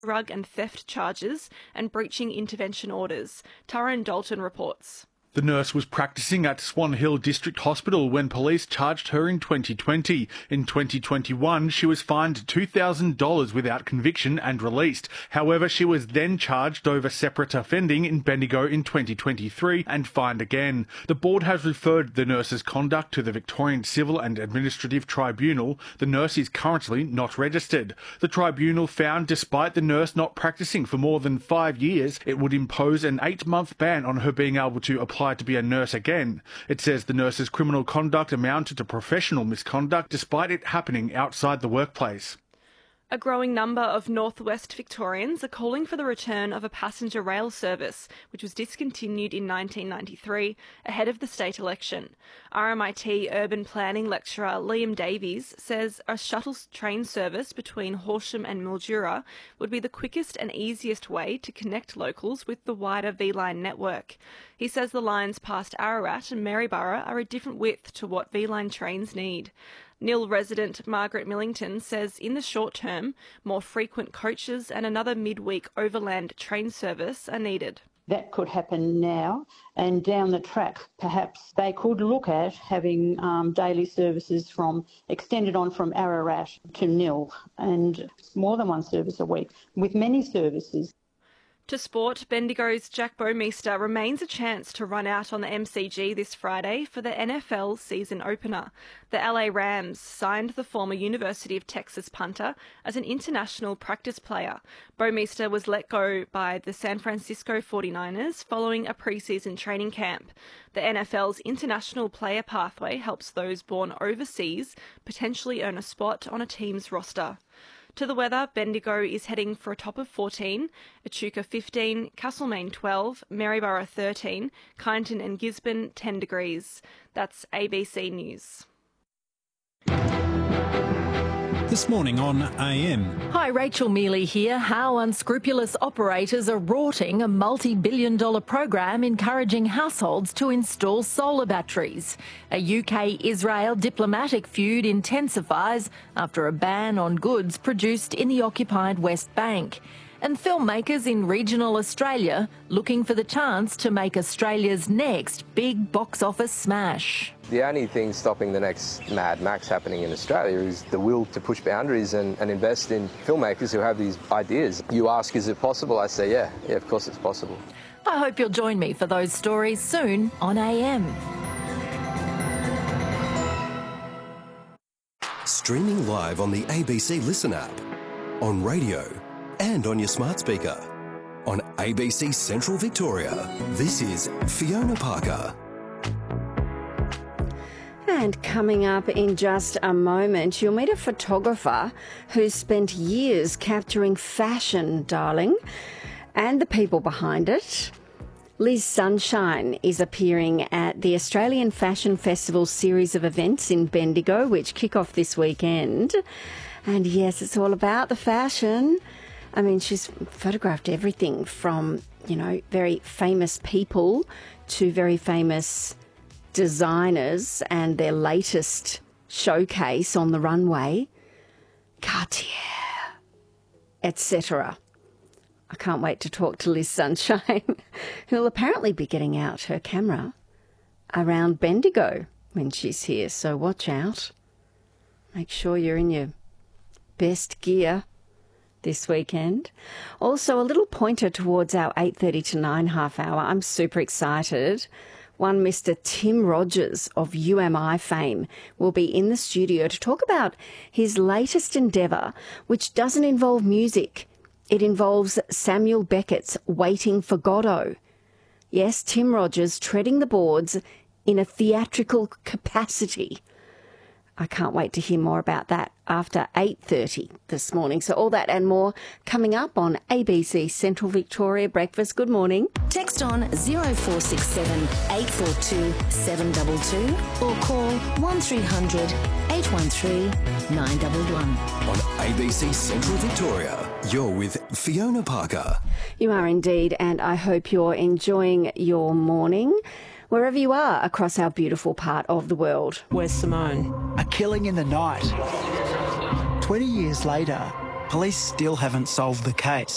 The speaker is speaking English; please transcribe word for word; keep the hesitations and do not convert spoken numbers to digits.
drug and theft charges and breaching intervention orders. Tyrone Dalton reports. The nurse was practising at Swan Hill District Hospital when police charged her in twenty twenty. In twenty twenty-one, she was fined two thousand dollars without conviction and released. However, she was then charged over separate offending in Bendigo in twenty twenty-three and fined again. The board has referred the nurse's conduct to the Victorian Civil and Administrative Tribunal. The nurse is currently not registered. The tribunal found despite the nurse not practising for more than five years, it would impose an eight-month ban on her being able to apply to be a nurse again. It says the nurse's criminal conduct amounted to professional misconduct despite it happening outside the workplace. A growing number of northwest Victorians are calling for the return of a passenger rail service, which was discontinued in nineteen ninety-three ahead of the state election. R M I T urban planning lecturer Liam Davies says a shuttle train service between Horsham and Mildura would be the quickest and easiest way to connect locals with the wider V-Line network. He says the lines past Ararat and Maryborough are a different width to what V-Line trains need. Nil resident Margaret Millington says in the short term, more frequent coaches and another midweek overland train service are needed. That could happen now, and down the track perhaps they could look at having um, daily services from extended on from Ararat to Nil, and more than one service a week with many services. To sport, Bendigo's Jack Bouwmeester remains a chance to run out on the M C G this Friday for the N F L season opener. The L A Rams signed the former University of Texas punter as an international practice player. Bouwmeester was let go by the San Francisco forty-niners following a preseason training camp. The N F L's international player pathway helps those born overseas potentially earn a spot on a team's roster. To the weather, Bendigo is heading for a top of fourteen, Echuca fifteen, Castlemaine twelve, Maryborough thirteen, Kyneton and Gisborne ten degrees. That's A B C News. This morning on A M. Hi, Rachel Mealy here. How unscrupulous operators are rorting a multi-billion dollar program encouraging households to install solar batteries. A U K-Israel diplomatic feud intensifies after a ban on goods produced in the occupied West Bank. And filmmakers in regional Australia looking for the chance to make Australia's next big box office smash. The only thing stopping the next Mad Max happening in Australia is the will to push boundaries and, and invest in filmmakers who have these ideas. You ask, is it possible? I say, yeah, yeah, of course it's possible. I hope you'll join me for those stories soon on A M. Streaming live on the A B C Listen app, on radio and on your smart speaker. On A B C Central Victoria, this is Fiona Parker. And coming up in just a moment, you'll meet a photographer who's spent years capturing fashion, darling, and the people behind it. Liz Sunshine is appearing at the Australian Fashion Festival series of events in Bendigo, which kick off this weekend. And yes, it's all about the fashion. I mean, she's photographed everything from, you know, very famous people to very famous designers and their latest showcase on the runway, Cartier, et cetera. I can't wait to talk to Liz Sunshine, who'll apparently be getting out her camera around Bendigo when she's here, so watch out. Make sure you're in your best gear this weekend. Also, a little pointer towards our eight thirty to nine half hour. I'm super excited. One Mister Tim Rogers of U M I fame will be in the studio to talk about his latest endeavour, which doesn't involve music. It involves Samuel Beckett's Waiting for Godot. Yes, Tim Rogers treading the boards in a theatrical capacity. I can't wait to hear more about that after eight thirty this morning. So all that and more coming up on A B C Central Victoria Breakfast. Good morning. Text on zero four six seven, eight four two, seven two two or call one three hundred, eight one three, nine one one. On A B C Central Victoria, you're with Fiona Parker. You are indeed, and I hope you're enjoying your morning, wherever you are across our beautiful part of the world. Where's Simone? A killing in the night. Twenty years later, police still haven't solved the case.